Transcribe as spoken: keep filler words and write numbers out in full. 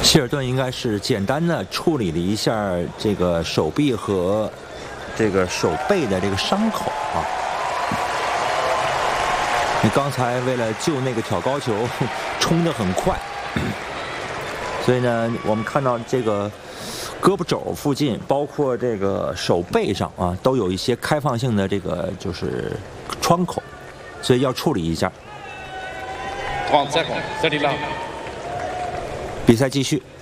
希尔顿应该是简单的处理了一下这个手臂和这个手背的这个伤口啊。你刚才为了救那个挑高球，冲得很快，所以呢，我们看到这个胳膊肘附近，包括这个手背上啊，都有一些开放性的这个就是窗口，所以要处理一下。 三十 seconds, thirty love. 比赛继续。